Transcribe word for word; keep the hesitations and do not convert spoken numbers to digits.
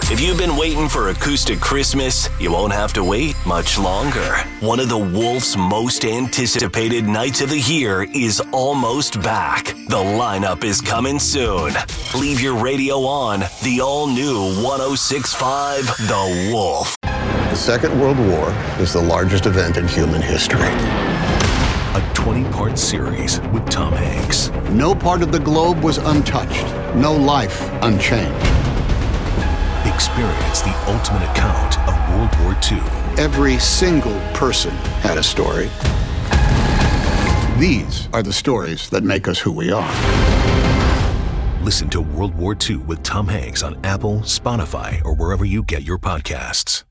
If you've been waiting for Acoustic Christmas, you won't have to wait much longer. One of the Wolf's most anticipated nights of the year is almost back. The lineup is coming soon. Leave your radio on. The all-new one oh six point five The Wolf. The Second World War is the largest event in human history. A twenty-part series with Tom Hanks. No part of the globe was untouched. No life unchanged. Experience the ultimate account of World War Two. Every single person had a story. These are the stories that make us who we are. Listen to World War Two with Tom Hanks on Apple, Spotify, or wherever you get your podcasts.